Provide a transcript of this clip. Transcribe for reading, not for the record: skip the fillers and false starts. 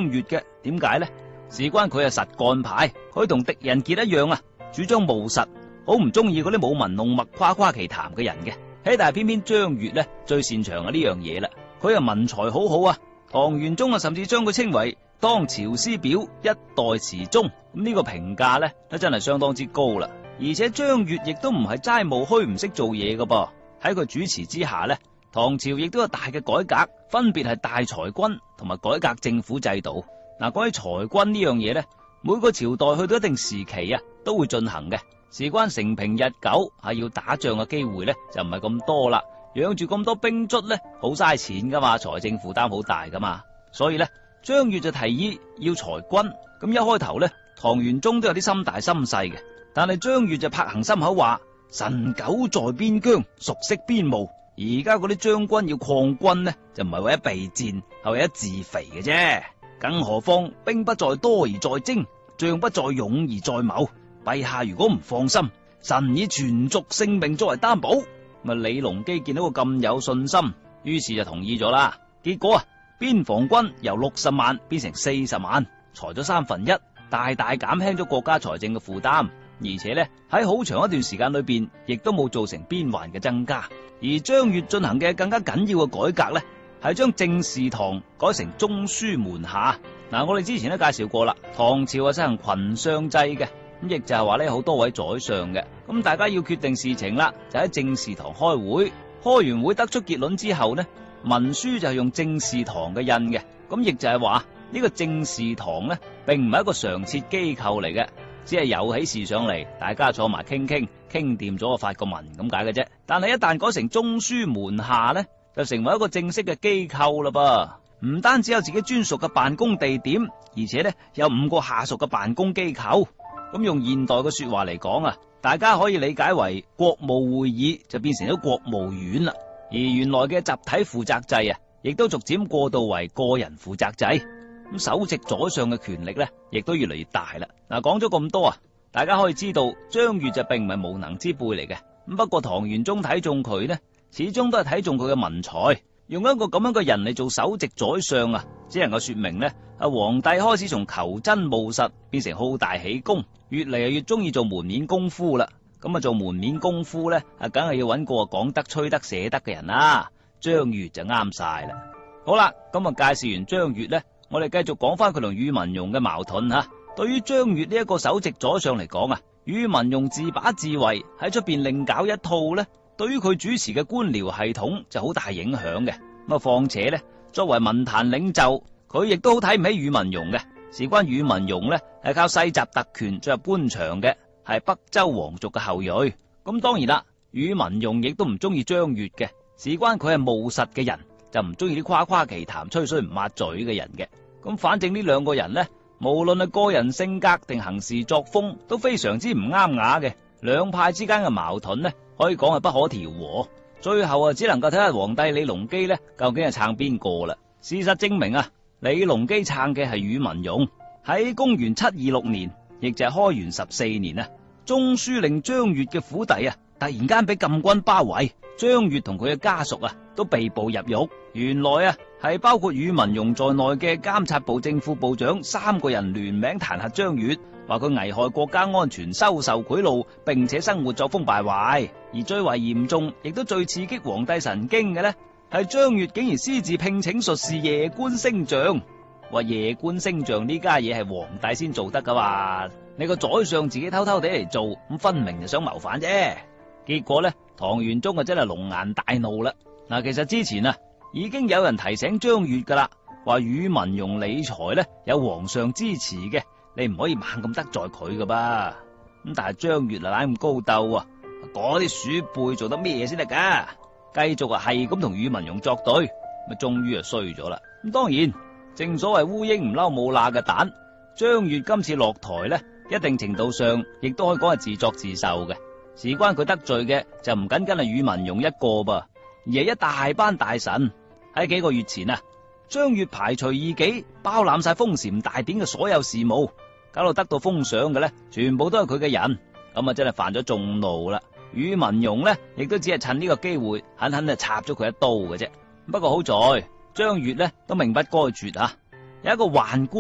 閱嘅，點解呢？事關佢係實幹派，佢同狄仁傑一樣啊，主張務實，好唔中意嗰啲舞文弄墨、誇誇其談嘅人嘅。但係偏偏張閱呢，最擅長嘅呢樣嘢啦，佢係文才好好啊。唐玄宗啊，甚至將佢稱為當朝師表，一代詞宗。咁呢個評價呢，都真係相當之高啦。而且張閱亦都唔係齋務虛唔識做嘢噶噃。喺佢主持之下呢，唐朝亦都有大嘅改革，分別係大裁軍同埋改革政府制度。嗱，講起裁軍呢樣嘢呢，每個朝代去到一定時期啊，都會進行嘅。事關承平日久，要打仗嘅機會呢，就唔係咁多啦。養住咁多兵卒呢，好嘥錢噶嘛，財政負擔好大噶嘛。所以呢，張閱就提議要裁軍。咁一開頭呢，唐玄宗都有啲心大心細嘅，但係張閱就拍行心口話：臣久在邊疆，熟悉邊務。而家嗰啲將軍要擴軍呢，就唔係為咗備戰，係為咗自肥嘅啫。更何況兵不在多而在精，將不在勇而在謀。陛下如果唔放心，臣以全族性命作為擔保。李隆基見到佢咁有信心，於是就同意咗啦。結果啊，邊防軍由60萬變成40萬，裁咗1/3，大大減輕咗國家財政嘅負擔。而且呢，喺好長一段時間裏邊，亦都冇造成邊患嘅增加。而張閱進行嘅更加緊要嘅改革呢，係將正事堂改成中書門下。嗱，我哋之前都介紹過啦，唐朝啊實行群相制嘅，咁亦就係話呢，好多位宰相嘅。咁大家要決定事情啦，就喺正事堂開會，開完會得出結論之後呢，文書就係用正事堂嘅印嘅。咁亦就係話呢個正事堂呢，並唔係一個常設機構嚟嘅，只係有起事上嚟，大家坐埋傾掂咗發個文咁解嘅啫。但係一旦改成中書門下呢，就成為一個正式嘅機構啦噃。唔單止有自己專屬嘅辦公地點，而且呢，有5個下屬嘅辦公機構。咁用現代嘅說話嚟講啊，大家可以理解為國務會議就變成咗國務院啦。而原來嘅集體負責制啊，亦都逐漸過渡為個人負責制。咁首席宰相嘅權力呢，亦都越嚟越大啦。嗱，講咗咁多啊，大家可以知道張閱就並唔係無能之輩嚟嘅。咁不過唐玄宗睇中佢呢，始終都係睇中佢嘅文才。用一個咁樣嘅人嚟做首席宰相啊，只能夠說明呢，皇帝開始從求真務實變成好大喜功，越嚟越中意做門面功夫啦。咁做門面功夫呢，梗係要揾個講得、吹得、寫得嘅人啦。張閱就啱晒啦。好啦，咁介紹完張閱呢，我哋繼續講翻佢同宇文邕嘅矛盾吓。對於張閱呢一個首席宰相嚟講啊，宇文邕自把自為喺出邊另搞一套呢，對於佢主持嘅官僚系統就好大影響嘅。況且呢，作為文壇領袖，佢亦都好睇唔起宇文邕嘅。事關宇文邕呢，係靠世襲特權進入官場嘅，係北周皇族嘅後裔。咁當然啦，宇文邕亦都唔中意張閱嘅。事關佢係務實嘅人，就唔中意啲誇誇其談、吹水唔抹嘴嘅人嘅。咁反正呢兩個人呢，無論係個人性格定行事作風，都非常之唔啱牙嘅。兩派之間嘅矛盾呢，可以講係不可調和。最後只能夠睇下皇帝李隆基呢，究竟係撐邊個啦。事實證明啊，李隆基撐嘅係宇文邕。喺公元726年，亦就係開元14年啊，中書令張閱嘅府邸啊，突然間俾禁軍包圍，張閱同佢嘅家屬啊，都被捕入獄。原來啊，係包括宇文邕在內嘅監察部正副部長3個人聯名彈劾張閱，話佢危害國家安全、收受賄賂，並且生活作風敗壞。而最為嚴重，亦都最刺激皇帝神經嘅呢，係張閱竟然私自聘請術士夜觀星象。話夜觀星象呢家嘢係皇帝先做得噶嘛，你個宰相自己偷偷地嚟做，咁分明就想謀反啫。結果呢，唐玄宗真係龍顏大怒啦。嗱，其實之前啊，已經有人提醒張閱噶啦，話宇文邕理財呢，有皇上支持嘅，你唔可以猛咁得罪佢噶噃。咁但係張閱啊，懶咁高鬥啊，嗰啲鼠輩做得咩先得噶？繼續係咁同宇文邕作對，咪終於衰咗啦。咁當然，正所謂烏蠅唔嬲冇罅嘅蛋，張閱今次落台呢，一定程度上亦都可以講係自作自受嘅。事關佢得罪嘅就唔僅僅係宇文邕一個噃，而係一大班大臣。喺幾個月前啊，張閱排除異己，包攬晒封禪大典嘅所有事務，搞到得到封賞嘅呢，全部都係佢嘅人，咁真係犯咗眾怒啦。宇文邕呢，亦都只係趁呢個機會狠狠就插咗佢一刀嘅啫。不過好在張閱呢，都命不該絕啊，有一個宦官